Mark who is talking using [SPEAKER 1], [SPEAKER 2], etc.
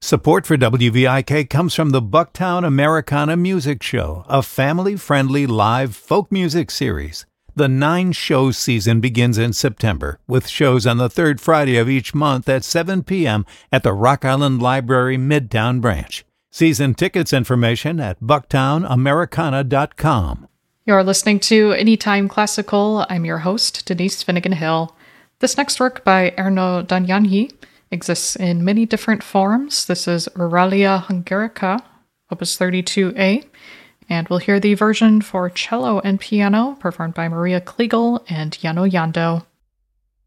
[SPEAKER 1] Support for WVIK comes from the Bucktown Americana Music Show, a family-friendly live folk music series. The 9-show season begins in September, with shows on the third Friday of each month at 7 p.m. at the Rock Island Library Midtown Branch. Season tickets information at bucktownamericana.com.
[SPEAKER 2] You're listening to Anytime Classical. I'm your host, Denise Finnegan-Hill. This next work by Erno Danjani exists in many different forms. This is Euralia Hungarica, Opus 32A, and we'll hear the version for cello and piano performed by Maria Kliegel and Jano Jando.